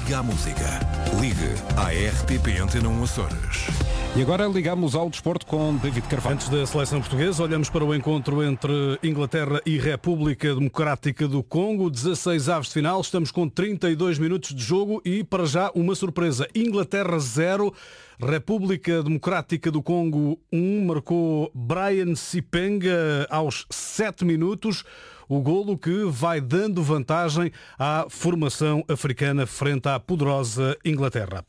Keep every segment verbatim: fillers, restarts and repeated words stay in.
Liga à Música. Ligue à R T P Antena um Açores. E agora ligamos ao desporto com David Carvalho. Antes da seleção portuguesa, olhamos para o encontro entre Inglaterra e República Democrática do Congo. dezasseis aves de final, estamos com trinta e dois minutos de jogo e para já uma surpresa. Inglaterra zero, República Democrática do Congo um, marcou Brian Sipenga aos sete minutos. O golo que vai dando vantagem à formação africana frente à poderosa Inglaterra.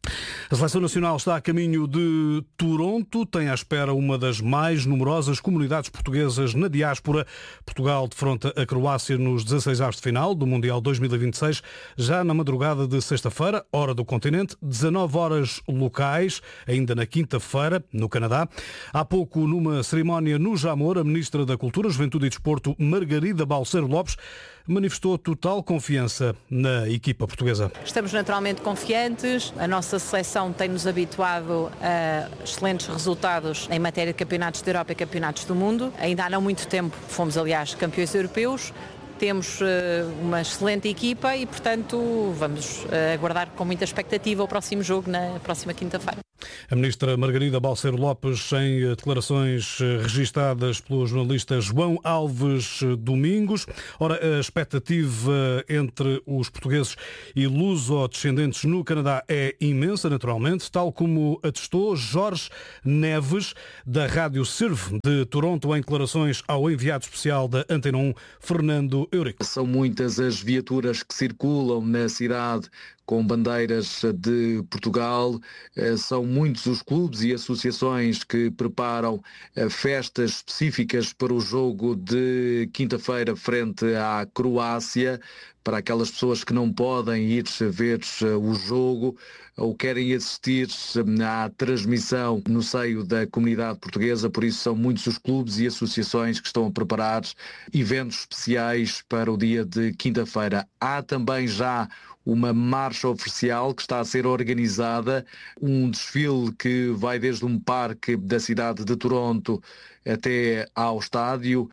A Seleção Nacional está a caminho de Toronto, tem à espera uma das mais numerosas comunidades portuguesas na diáspora. Portugal defronta a Croácia nos dezasseis aves de final do Mundial dois mil e vinte e seis, já na madrugada de sexta-feira, hora do continente, dezanove horas locais, ainda na quinta-feira, no Canadá. Há pouco, numa cerimónia no Jamor, a Ministra da Cultura, Juventude e Desporto, Margarida Balseiro Lopes, manifestou total confiança na equipa portuguesa. Estamos naturalmente confiantes, a nossa seleção tem-nos habituado a excelentes resultados em matéria de campeonatos da Europa e campeonatos do mundo. Ainda há não muito tempo fomos, aliás, campeões europeus. Temos uh, uma excelente equipa e, portanto, vamos uh, aguardar com muita expectativa o próximo jogo na próxima quinta-feira. A ministra Margarida Balseiro Lopes, em declarações registadas pelo jornalista João Alves Domingos. Ora, a expectativa entre os portugueses e luso-descendentes no Canadá é imensa, naturalmente, tal como atestou Jorge Neves, da Rádio Serve de Toronto, em declarações ao enviado especial da Antena um, Fernando Eurico. São muitas as viaturas que circulam na cidade com bandeiras de Portugal. São muitos os clubes e associações que preparam festas específicas para o jogo de quinta-feira frente à Croácia. Para aquelas pessoas que não podem ir ver o jogo ou querem assistir à transmissão no seio da comunidade portuguesa, por isso são muitos os clubes e associações que estão a preparar eventos especiais para o dia de quinta-feira. Há também já uma marcha oficial que está a ser organizada, um desfile que vai desde um parque da cidade de Toronto até ao estádio.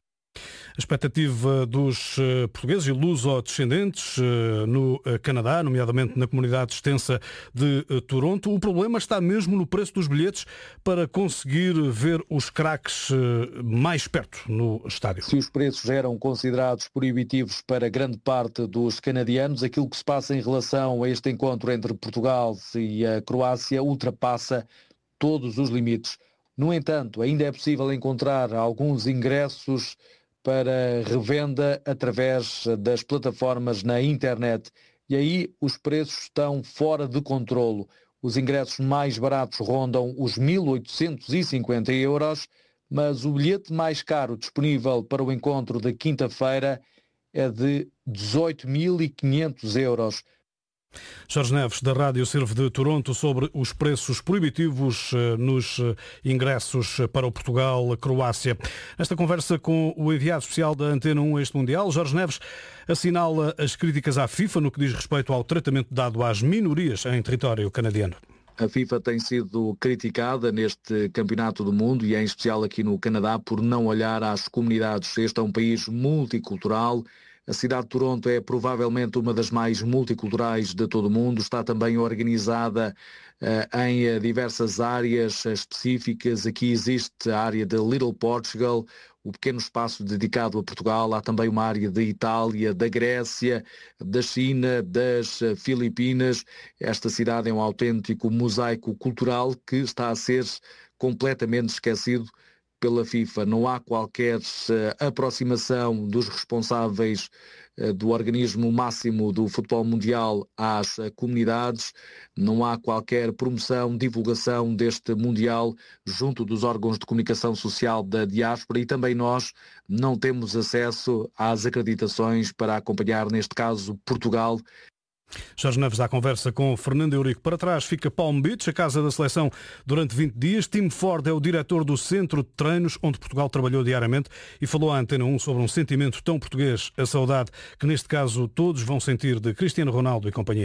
A expectativa dos portugueses e luso-descendentes no Canadá, nomeadamente na comunidade extensa de Toronto. O problema está mesmo no preço dos bilhetes para conseguir ver os craques mais perto no estádio. Se os preços eram considerados proibitivos para grande parte dos canadianos, aquilo que se passa em relação a este encontro entre Portugal e a Croácia ultrapassa todos os limites. No entanto, ainda é possível encontrar alguns ingressos para revenda através das plataformas na internet. E aí os preços estão fora de controlo. Os ingressos mais baratos rondam os mil oitocentos e cinquenta euros, mas o bilhete mais caro disponível para o encontro de quinta-feira é de dezoito mil e quinhentos euros. Jorge Neves, da Rádio Serve de Toronto, sobre os preços proibitivos nos ingressos para o Portugal-Croácia. Nesta conversa com o enviado especial da Antena um a este Mundial, Jorge Neves assinala as críticas à FIFA no que diz respeito ao tratamento dado às minorias em território canadiano. A FIFA tem sido criticada neste Campeonato do Mundo e em especial aqui no Canadá por não olhar às comunidades. Este é um país multicultural. A cidade de Toronto é provavelmente uma das mais multiculturais de todo o mundo. Está também organizada uh, em uh, diversas áreas específicas. Aqui existe a área de Little Portugal, o pequeno espaço dedicado a Portugal. Há também uma área da Itália, da Grécia, da China, das uh, Filipinas. Esta cidade é um autêntico mosaico cultural que está a ser completamente esquecido pela FIFA. Não há qualquer uh, aproximação dos responsáveis uh, do organismo máximo do futebol mundial às uh, comunidades, não há qualquer promoção, divulgação deste mundial junto dos órgãos de comunicação social da diáspora e também nós não temos acesso às acreditações para acompanhar, neste caso, Portugal. Jorge Neves à conversa com Fernando Eurico. Para trás fica Palm Beach, a casa da seleção durante vinte dias. Tim Ford é o diretor do centro de treinos onde Portugal trabalhou diariamente e falou à Antena um sobre um sentimento tão português, a saudade, que neste caso todos vão sentir de Cristiano Ronaldo e companhia.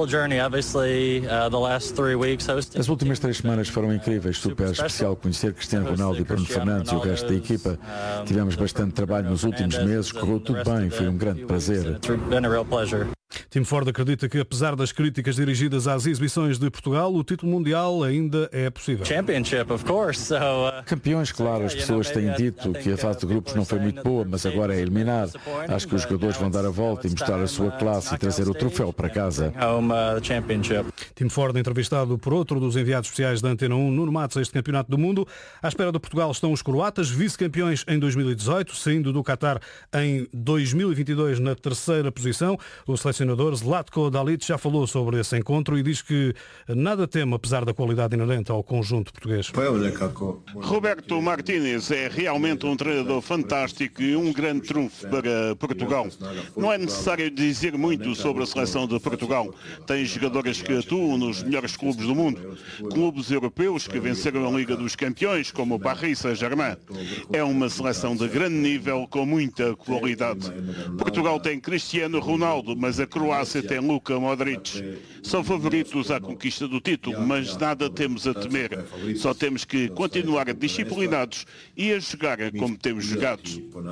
As últimas três semanas foram incríveis, super especial conhecer Cristiano Ronaldo e Bruno Fernandes e o resto da equipa. Tivemos bastante trabalho nos últimos meses, correu tudo bem, foi um grande prazer. Tim Ford acredita que, apesar das críticas dirigidas às exibições de Portugal, o título mundial ainda é possível. Campeões, claro, as pessoas têm dito que a fase de grupos não foi muito boa, mas agora é eliminar. Acho que os jogadores vão dar a volta e mostrar a sua classe e trazer o troféu para casa. Tim Ford, entrevistado por outro dos enviados especiais da Antena um, Nuno Matos, este campeonato do mundo. À espera de Portugal estão os croatas, vice-campeões em dois mil e dezoito, saindo do Qatar em dois mil e vinte e dois na terceira posição. O selecionador Zlatko Dalic já falou sobre esse encontro e diz que nada teme, apesar da qualidade inerente ao conjunto português. Roberto Martínez é realmente um treinador fantástico e um grande trunfo para Portugal. Não é necessário dizer muito sobre a seleção de Portugal. Tem jogadores que atuam nos melhores clubes do mundo. Clubes europeus que venceram a Liga dos Campeões, como o Paris Saint-Germain. É uma seleção de grande nível com muita qualidade. Portugal tem Cristiano Ronaldo, mas a Croácia tem Luka Modric. São favoritos à conquista do título, mas nada temos a temer. Só temos que continuar disciplinados e a jogar como temos jogado.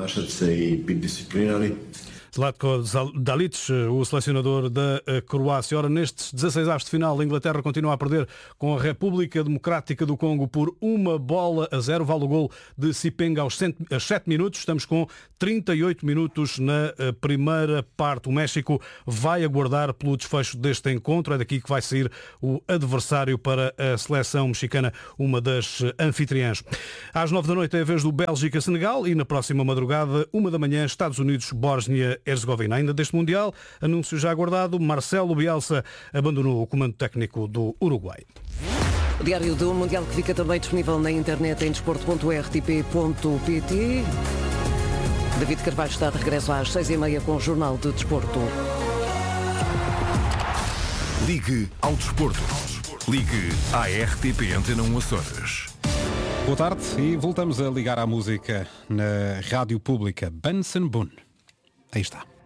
Zlatko Dalic, o selecionador da Croácia. Ora, nestes dezasseis avos de final, a Inglaterra continua a perder com a República Democrática do Congo por uma bola a zero. Vale o gol de Sipenga aos sete minutos. Estamos com trinta e oito minutos na primeira parte. O México vai aguardar pelo desfecho deste encontro. É daqui que vai sair o adversário para a seleção mexicana, uma das anfitriãs. Às nove da noite é a vez do Bélgica-Senegal e na próxima madrugada, uma da manhã, Estados Unidos-Bósnia Herzegovina. Ainda deste Mundial, anúncio já aguardado, Marcelo Bielsa abandonou o comando técnico do Uruguai. O Diário do Mundial que fica também disponível na internet em desporto ponto r t p ponto p t. David Carvalho está de regresso às seis e meia com o Jornal de Desporto. Ligue ao desporto. Ligue à R T P Antena um Açores. Boa tarde e voltamos a ligar à música na Rádio Pública. Benson Boone. Aí está.